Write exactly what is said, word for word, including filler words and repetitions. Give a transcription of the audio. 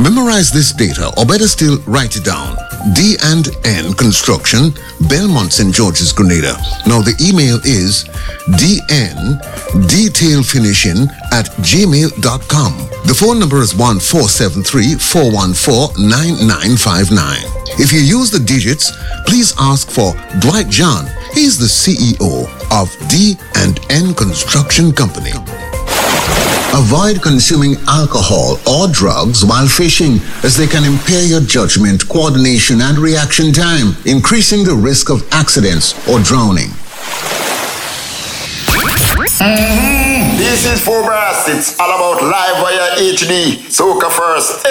Memorize this data, or better still, write it down. D and N Construction, Belmont, Saint George's, Grenada. Now the email is dn detailfinishing at gmail dot com. The phone number is one four seven three, four one four, nine nine five nine. If you use the digits, please ask for Dwight John. He's the C E O of D and N Construction Company. Avoid consuming alcohol or drugs while fishing, as they can impair your judgment, coordination, and reaction time, increasing the risk of accidents or drowning. Mm-hmm. This is four Brass. It's all about live via H D. Soca first.